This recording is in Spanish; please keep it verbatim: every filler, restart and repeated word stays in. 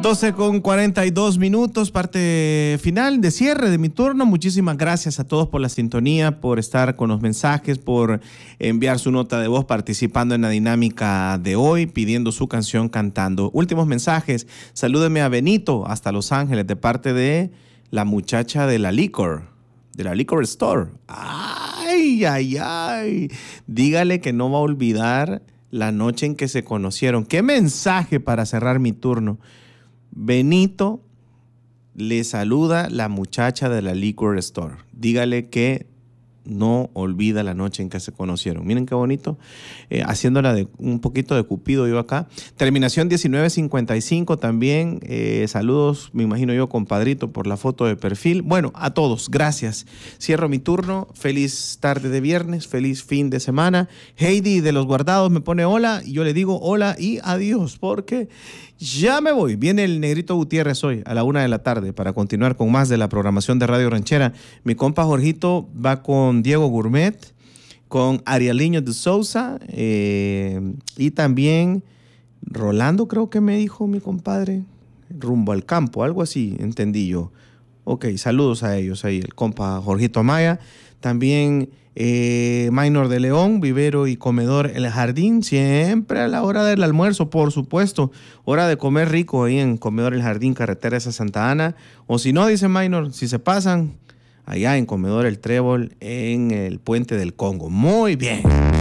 doce con cuarenta y dos minutos, parte final de cierre de mi turno. Muchísimas gracias a todos por la sintonía, por estar con los mensajes, por enviar su nota de voz participando en la dinámica de hoy, pidiendo su canción cantando. Últimos mensajes. Salúdeme a Benito hasta Los Ángeles de parte de la muchacha de la licor, de la liquor store. Ay, ay, ay. Dígale que no va a olvidar la noche en que se conocieron. ¿Qué mensaje para cerrar mi turno? Benito le saluda la muchacha de la liquor store. Dígale que no olvida la noche en que se conocieron. Miren qué bonito. Eh, haciéndola de un poquito de cupido yo acá. Terminación diecinueve cincuenta y cinco también. Eh, saludos, me imagino yo, compadrito, por la foto de perfil. Bueno, a todos, gracias. Cierro mi turno. Feliz tarde de viernes, feliz fin de semana. Heidi de Los Guardados me pone hola y yo le digo hola y adiós porque ya me voy. Viene el Negrito Gutiérrez hoy a la una de la tarde para continuar con más de la programación de Radio Ranchera. Mi compa Jorgito va con Diego Gourmet, con Arieliño de Sousa eh, y también Rolando, creo que me dijo mi compadre, rumbo al campo, algo así, entendí yo. Ok, saludos a ellos ahí, el compa Jorgito Amaya. También eh, Minor de León, Vivero y Comedor El Jardín, siempre a la hora del almuerzo, por supuesto. Hora de comer rico ahí en Comedor El Jardín, carretera esa Santa Ana. O si no, dice Minor, si se pasan, allá en Comedor El Trébol, en el Puente del Congo. Muy bien.